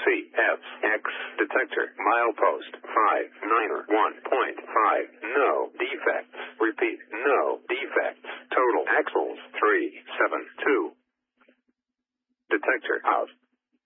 CFX detector. Milepost 591.5. No defects. Repeat, no defects. Total axles 372. Detector out.